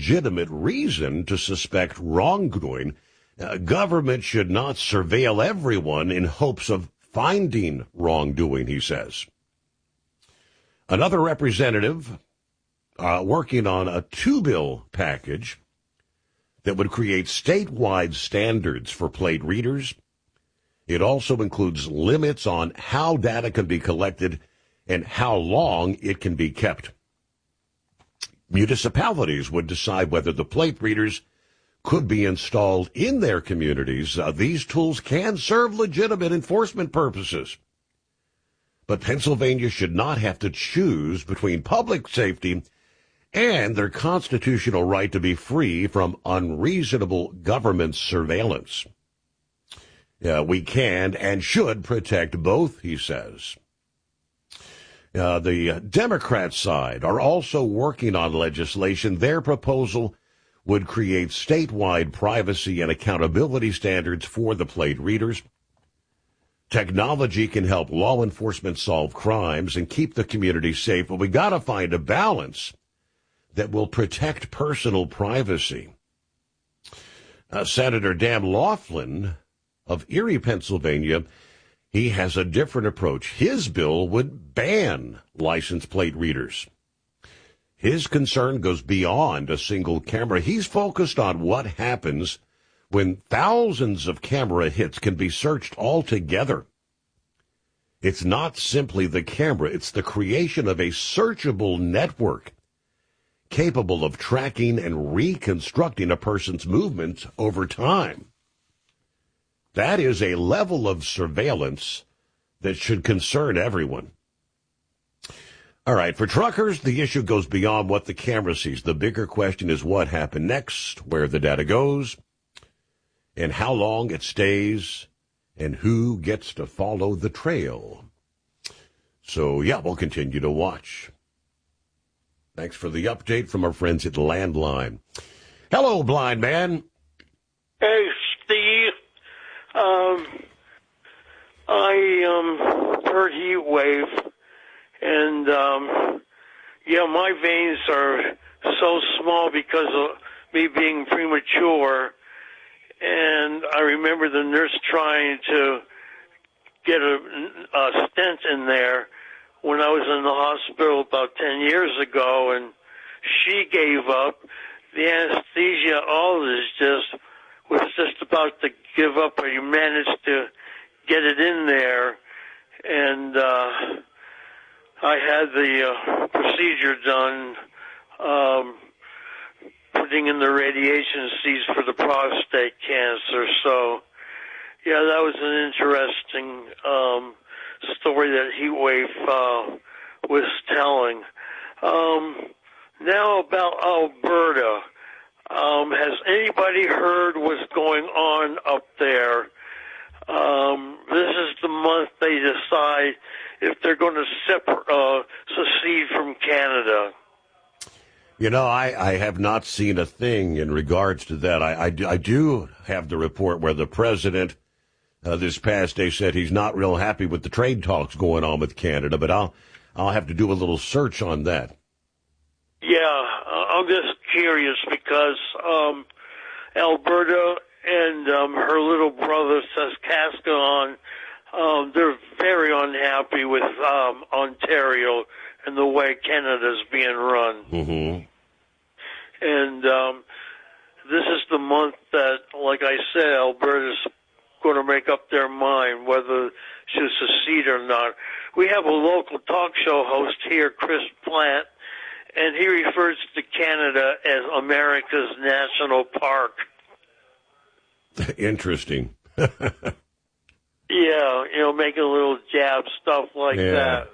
legitimate reason to suspect wrongdoing, government should not surveil everyone in hopes of finding wrongdoing, he says. Another representative working on a two-bill package that would create statewide standards for plate readers. It also includes limits on how data can be collected and how long it can be kept. Municipalities would decide whether the plate readers could be installed in their communities. These tools can serve legitimate enforcement purposes. But Pennsylvania should not have to choose between public safety and their constitutional right to be free from unreasonable government surveillance. We can and should protect both, he says. The Democrat side are also working on legislation. Their proposal would create statewide privacy and accountability standards for the plate readers. Technology can help law enforcement solve crimes and keep the community safe, but we got to find a balance that will protect personal privacy. Senator Dan Laughlin of Erie, Pennsylvania, he has a different approach. His bill would ban license plate readers. His concern goes beyond a single camera. He's focused on what happens when thousands of camera hits can be searched altogether. It's not simply the camera, it's the creation of a searchable network capable of tracking and reconstructing a person's movements over time. That is a level of surveillance that should concern everyone. All right, for truckers, the issue goes beyond what the camera sees. The bigger question is what happened next, where the data goes, and how long it stays, and who gets to follow the trail. So, yeah, we'll continue to watch. Thanks for the update from our friends at Landline. Hello, blind man. Hey, Steve. I heard heat wave, and my veins are so small because of me being premature, and I remember the nurse trying to get a stent in there when I was in the hospital about 10 years ago, and she gave up. The anesthesia, was just about to give up, but you managed to get it in there, and I had the procedure done, putting in the radiation seeds for the prostate cancer. So, yeah, that was an interesting story that Heatwave was telling. Now about Alberta. Has anybody heard what's going on up there? This is the month they decide if they're going to secede from Canada. You know, I have not seen a thing in regards to that. I do have the report where the president this past day said he's not real happy with the trade talks going on with Canada, but I'll have to do a little search on that. Yeah, I'm just curious because Alberta and her little brother Saskatchewan, they're very unhappy with Ontario and the way Canada's being run. Mm-hmm. And this is the month that, like I said, Alberta's going to make up their mind whether to secede or not. We have a local talk show host here, Chris Plant, and he refers to Canada as America's national park. Interesting. Yeah, making a little jab, stuff like that.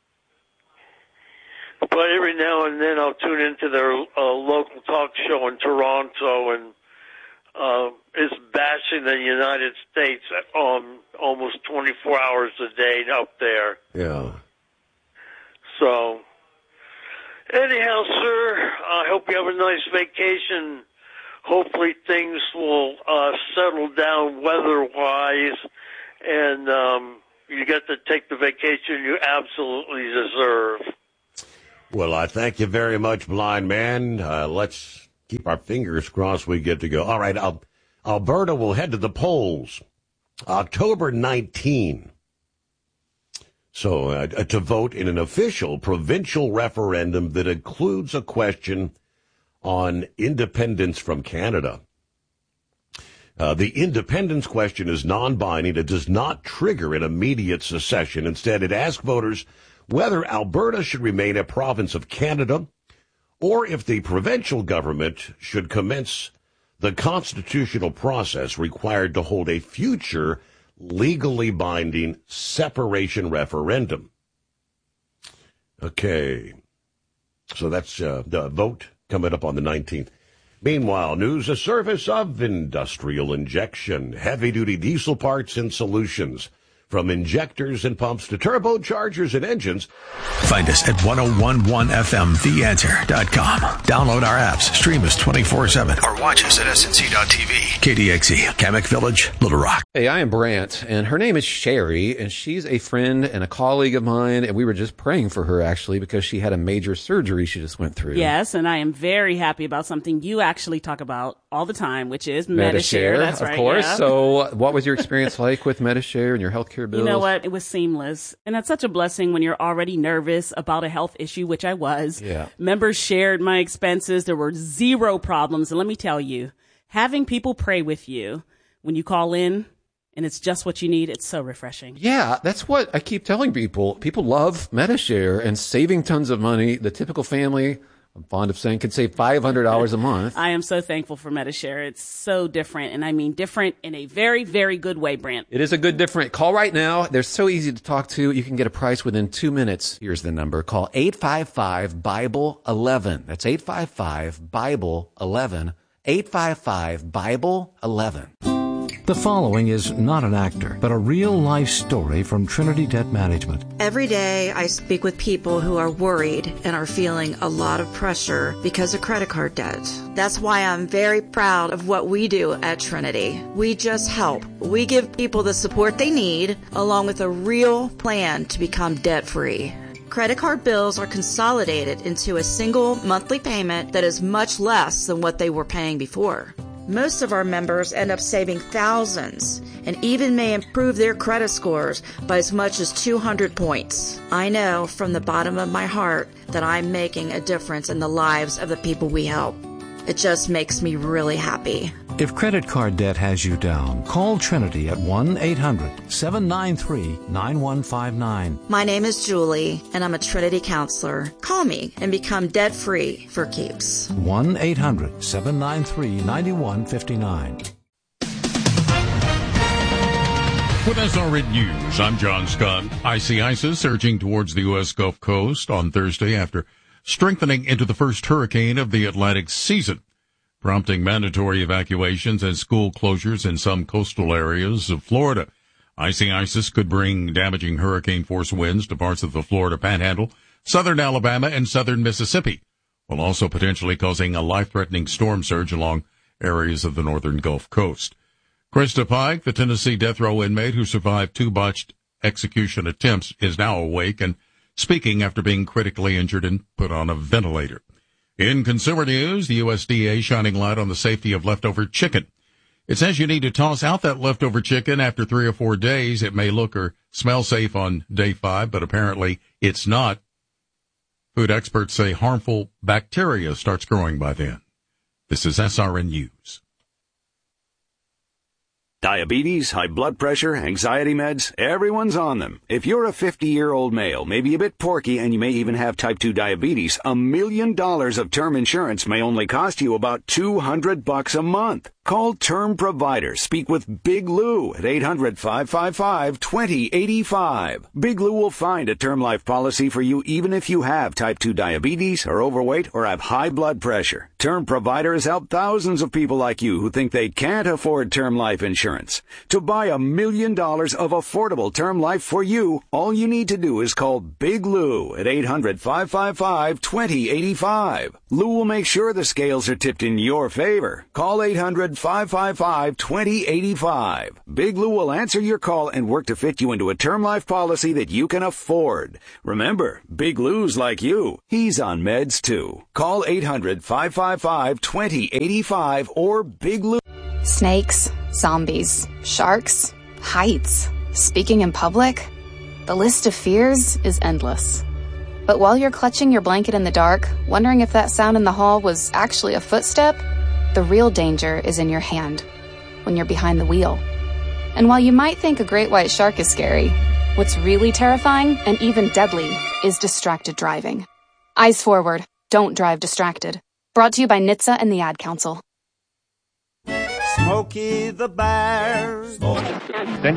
But every now and then I'll tune into their local talk show in Toronto, and it's bashing the United States almost 24 hours a day up there. Yeah. So, anyhow, sir, I hope you have a nice vacation. Hopefully things will settle down weather-wise, and you get to take the vacation you absolutely deserve. Well, I thank you very much, blind man. Let's keep our fingers crossed we get to go. All right, Alberta will head to the polls October 19. So to vote in an official provincial referendum that includes a question on independence from Canada. The independence question is non-binding. It does not trigger an immediate secession. Instead, it asks voters whether Alberta should remain a province of Canada or if the provincial government should commence the constitutional process required to hold a future legally binding separation referendum. Okay, so that's the vote coming up on the 19th. Meanwhile, news the service of industrial injection, heavy-duty diesel parts and solutions. From injectors and pumps to turbochargers and engines. Find us at 1011FMTheAnswer.com. Download our apps, stream us 24/7, or watch us at SNC.TV. KDXE, Kamek Village, Little Rock. Hey, I am Brant, and her name is Sherry, and she's a friend and a colleague of mine, and we were just praying for her, actually, because she had a major surgery she just went through. Yes, and I am very happy about something you actually talk about all the time, which is Medi-Share. That's right, of course. Yeah. So what was your experience like with Medi-Share and your healthcare bills? You know what? It was seamless. And that's such a blessing when you're already nervous about a health issue, which I was. Yeah. Members shared my expenses. There were zero problems. And let me tell you, having people pray with you when you call in and it's just what you need, it's so refreshing. Yeah, that's what I keep telling people. People love Medi-Share and saving tons of money. The typical family, I'm fond of saying, can save $500 a month. I am so thankful for Medi-Share. It's so different, and I mean different in a very, very good way, Brant. It is a good different. Call right now. They're so easy to talk to. You can get a price within 2 minutes. Here's the number. Call 855-BIBLE-11. That's 855-BIBLE-11. 855-BIBLE-11. The following is not an actor, but a real-life story from Trinity Debt Management. Every day I speak with people who are worried and are feeling a lot of pressure because of credit card debt. That's why I'm very proud of what we do at Trinity. We just help. We give people the support they need, along with a real plan to become debt-free. Credit card bills are consolidated into a single monthly payment that is much less than what they were paying before. Most of our members end up saving thousands and even may improve their credit scores by as much as 200 points. I know from the bottom of my heart that I'm making a difference in the lives of the people we help. It just makes me really happy. If credit card debt has you down, call Trinity at 1-800-793-9159. My name is Julie, and I'm a Trinity counselor. Call me and become debt-free for keeps. 1-800-793-9159. With SRN News, I'm John Scott. Icy ISIS surging towards the U.S. Gulf Coast on Thursday after strengthening into the first hurricane of the Atlantic season, prompting mandatory evacuations and school closures in some coastal areas of Florida. Icy ISIS could bring damaging hurricane-force winds to parts of the Florida Panhandle, southern Alabama, and southern Mississippi, while also potentially causing a life-threatening storm surge along areas of the northern Gulf Coast. Krista Pike, the Tennessee death row inmate who survived 2 botched execution attempts, is now awake and speaking after being critically injured and put on a ventilator. In consumer news, the USDA shining light on the safety of leftover chicken. It says you need to toss out that leftover chicken after 3 or 4 days. It may look or smell safe on day 5, but apparently it's not. Food experts say harmful bacteria starts growing by then. This is SRN News. Diabetes, high blood pressure, anxiety meds, everyone's on them. If you're a 50-year-old male, maybe a bit porky, and you may even have type 2 diabetes, $1 million of term insurance may only cost you about $200 a month. Call Term Provider. Speak with Big Lou at 800-555-2085. Big Lou will find a term life policy for you even if you have type 2 diabetes, are overweight, or have high blood pressure. Term Provider has helped thousands of people like you who think they can't afford term life insurance. To buy $1 million of affordable term life for you, all you need to do is call Big Lou at 800-555-2085. Lou will make sure the scales are tipped in your favor. Call 800-555-2085 1-800-555-2085. Big Lou will answer your call and work to fit you into a term life policy that you can afford. Remember, Big Lou's like you. He's on meds too. Call 800-555-2085 or Big Lou. Snakes, zombies, sharks, heights, speaking in public. The list of fears is endless. But while you're clutching your blanket in the dark, wondering if that sound in the hall was actually a footstep, the real danger is in your hand, when you're behind the wheel. And while you might think a great white shark is scary, what's really terrifying and even deadly is distracted driving. Eyes forward, don't drive distracted. Brought to you by NHTSA and the Ad Council. Smokey the Bear. Then